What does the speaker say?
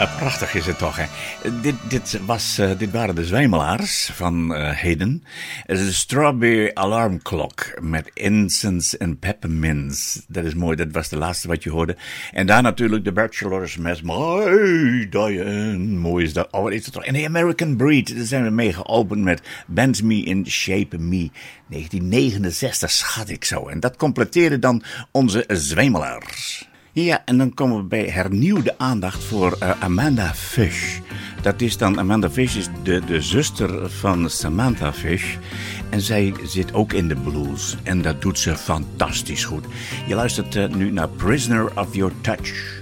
Prachtig is het toch, hè? Dit waren de Zwijmelaars van Hayden. Het is de Strawberry Alarm Clock met Incense en Peppermints. Dat is mooi, dat was de laatste wat je hoorde. En daar natuurlijk de Bachelors met My Diane. Mooi is dat. Oh, wat is het toch? En de American Breed, daar zijn we mee geopend met Bend Me in Shape Me. 1969, schat ik zo. En dat completeerde dan onze Zwijmelaars. Ja, en dan komen we bij hernieuwde aandacht voor Amanda Fish. Dat is dan, Amanda Fish is de zuster van Samantha Fish. En zij zit ook in de blues. En dat doet ze fantastisch goed. Je luistert nu naar Prisoner of Your Touch.